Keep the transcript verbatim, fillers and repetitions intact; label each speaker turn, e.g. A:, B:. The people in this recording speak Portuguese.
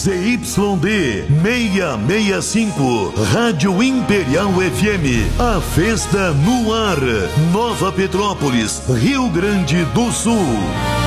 A: Z Y D seiscentos e sessenta e cinco, Rádio Imperial F M, a festa no ar, Nova Petrópolis, Rio Grande do Sul.